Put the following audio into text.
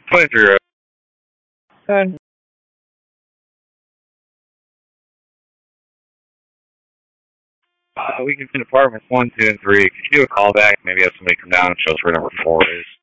Put through. We can fit apartments 1, 2, and 3. Could you do a call back? Maybe have somebody come down and show us where number 4 is.